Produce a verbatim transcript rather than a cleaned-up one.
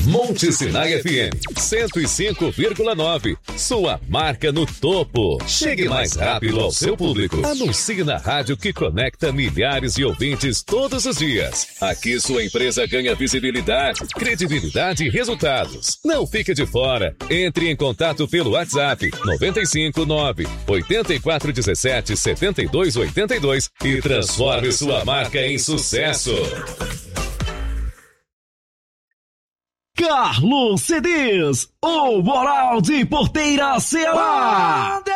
Monte Sinai F M cento e cinco vírgula nove. Sua marca no topo. Chegue mais rápido ao seu público. Anuncie na rádio que conecta milhares de ouvintes todos os dias. Aqui sua empresa ganha visibilidade, credibilidade e resultados. Não fique de fora. Entre em contato pelo WhatsApp nove cinco nove, oito quatro um sete, sete dois oito dois e transforme sua marca em sucesso. Carlos C Ds, o Moral de Porteira Ceará.